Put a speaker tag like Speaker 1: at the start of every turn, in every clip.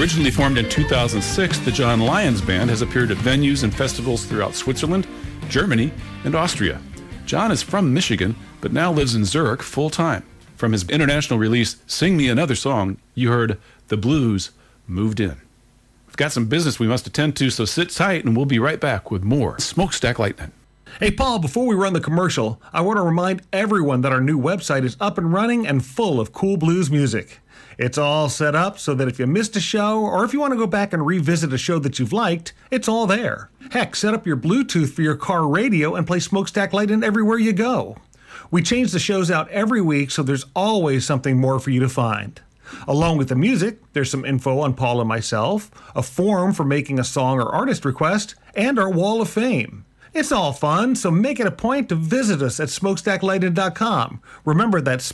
Speaker 1: Originally formed in 2006, the John Lyons Band has appeared at venues and festivals throughout Switzerland, Germany, and Austria. John is from Michigan, but now lives in Zurich full-time. From his international release, Sing Me Another Song, you heard The Blues Moved In. We've got some business we must attend to, so sit tight and we'll be right back with more Smokestack Lightning.
Speaker 2: Hey, Paul, before we run the commercial, I want to remind everyone that our new website is up and running and full of cool blues music. It's all set up so that if you missed a show or if you want to go back and revisit a show that you've liked, it's all there. Heck, set up your Bluetooth for your car radio and play Smokestack Lightning everywhere you go. We change the shows out every week, so there's always something more for you to find. Along with the music, there's some info on Paul and myself, a form for making a song or artist request, and our Wall of Fame. It's all fun, so make it a point to visit us at smokestacklightning.com. Remember, that's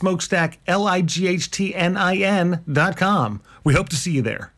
Speaker 2: smokestacklightnin.com. We hope to see you there.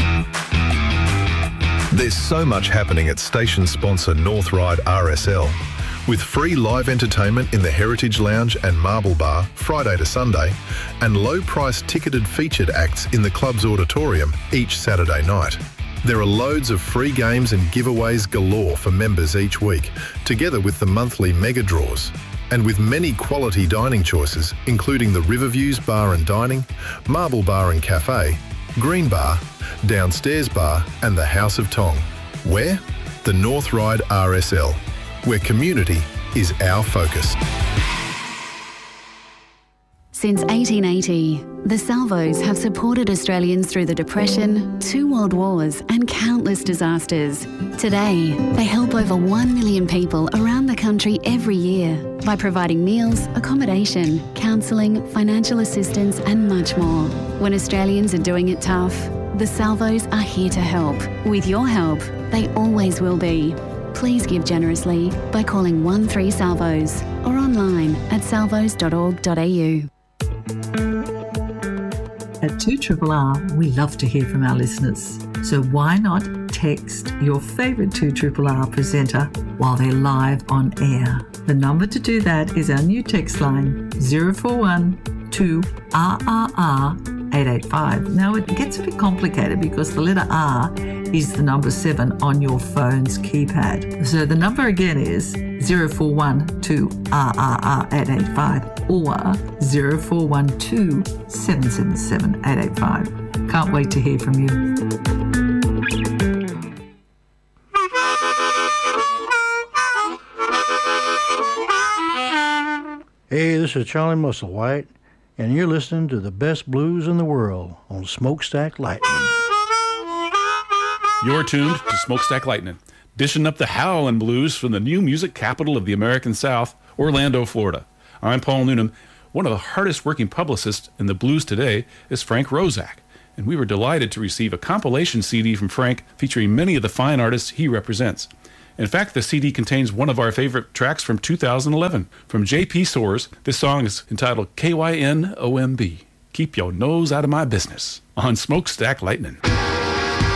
Speaker 3: There's so much happening at station sponsor North Ryde RSL. With free live entertainment in the Heritage Lounge and Marble Bar Friday to Sunday, and low-priced ticketed featured acts in the club's auditorium each Saturday night. There are loads of free games and giveaways galore for members each week, together with the monthly mega draws. And with many quality dining choices, including the Riverviews Bar and Dining, Marble Bar and Cafe, Green Bar, Downstairs Bar and the House of Tong. Where? The North Ryde RSL, where community is our focus.
Speaker 4: Since 1880, the Salvos have supported Australians through the Depression, 2 World Wars and countless disasters. Today, they help over 1 million people around the country every year by providing meals, accommodation, counselling, financial assistance and much more. When Australians are doing it tough, the Salvos are here to help. With your help, they always will be. Please give generously by calling 13-SALVOS or online at salvos.org.au.
Speaker 5: At 2RRR, we love to hear from our listeners. So why not text your favourite 2RRR presenter while they're live on air? The number to do that is our new text line 041 2RRR 885. Now it gets a bit complicated because the letter R is the number 7 on your phone's keypad. So the number again is 041 2RRR 885 or 0412 777 885. Can't wait to hear from you.
Speaker 6: Hey, this is Charlie Musselwhite, and you're listening to the best blues in the world on Smokestack Lightning.
Speaker 1: You're tuned to Smokestack Lightning, dishing up the howlin' blues from the new music capital of the American South, Orlando, Florida. I'm Paul Noonan. One of the hardest working publicists in the blues today is Frank Roszak, and we were delighted to receive a compilation CD from Frank featuring many of the fine artists he represents. In fact, the CD contains one of our favorite tracks from 2011. From J.P. Soares, this song is entitled KYNOMB, Keep Your Nose Out of My Business, on Smokestack Lightning.